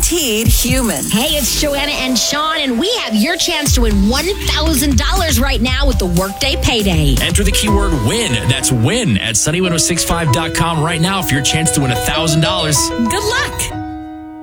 guaranteed human. Hey, it's Joanna and Sean, and we have your chance to win $1,000 right now with the Workday Payday. Enter the keyword WIN. That's WIN at sunny1065.com right now for your chance to win $1,000. Good luck.